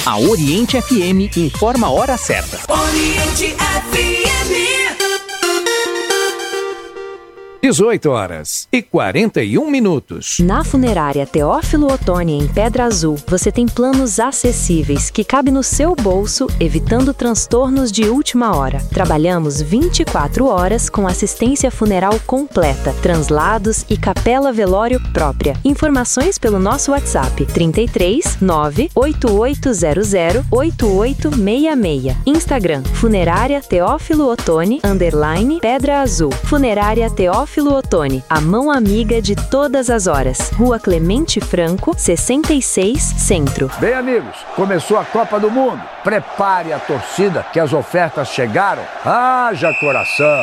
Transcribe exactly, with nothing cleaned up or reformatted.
A Oriente F M informa a hora certa. Oriente F M. dezoito horas e quarenta e um minutos. Na Funerária Teófilo Otoni, em Pedra Azul, você tem planos acessíveis que cabem no seu bolso, evitando transtornos de última hora. Trabalhamos vinte e quatro horas com assistência funeral completa, translados e capela velório própria. Informações pelo nosso WhatsApp trinta e três, nove oito oito zero zero, oito oito seis seis. Instagram Funerária Teófilo Otoni, underline Pedra Azul. Funerária Teófilo Otoni, a mão amiga de todas as horas. Rua Clemente Franco, sessenta e seis, Centro. Bem, amigos, começou a Copa do Mundo. Prepare a torcida que as ofertas chegaram. Haja coração!